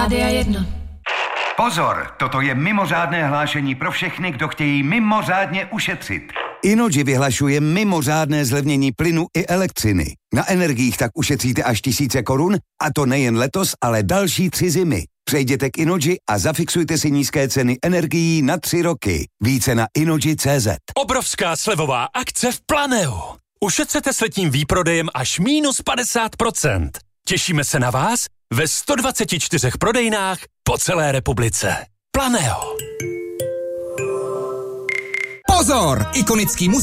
Rádia 1. Pozor, toto je mimořádné hlášení pro všechny, kdo chtějí mimořádně ušetřit. Innogy vyhlašuje mimořádné zlevnění plynu i elektřiny. Na energiích tak ušetříte až 1000 korun, a to nejen letos, ale další 3 zimy. Přejděte k Innogy a zafixujte si nízké ceny energií na 3 roky. Více na innogy.cz. Obrovská slevová akce v Planeu. Ušetřete s letním výprodejem až minus 50%. Těšíme se na vás ve 124 prodejnách po celé republice. Planeo. Pozor! Ikonický